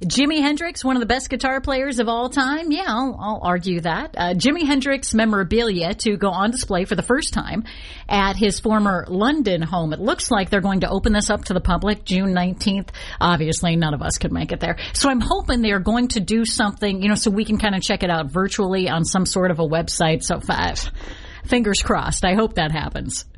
Jimi Hendrix, one of the best guitar players of all time? Yeah, I'll argue that. Jimi Hendrix memorabilia to go on display for the first time at his former London home. It looks like they're going to open this up to the public June 19th. Obviously, none of us could make it there. So I'm hoping they're going to do something, so we can kind of check it out virtually on some sort of a website. So fingers crossed. I hope that happens.